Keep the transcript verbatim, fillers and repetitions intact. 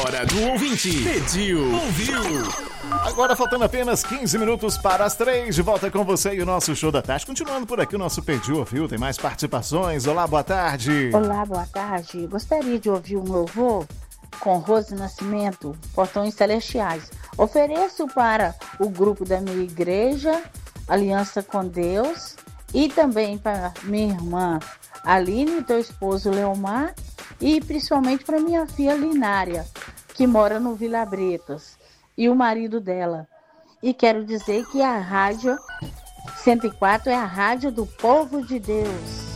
Hora do ouvinte. Pediu, ouviu. Agora faltando apenas quinze minutos para as três, de volta com você e o nosso show da tarde. Continuando por aqui o nosso Pediu, ouviu? Tem mais participações. Olá, boa tarde. Olá, boa tarde. Gostaria de ouvir um louvor com Rose Nascimento, Portões Celestiais. Ofereço para o grupo da minha igreja, Aliança com Deus, e também para minha irmã Aline, teu esposo Leomar, e principalmente para minha filha Linária, que mora no Vila Bretas, e o marido dela. E quero dizer que a rádio cento e quatro é a rádio do povo de Deus.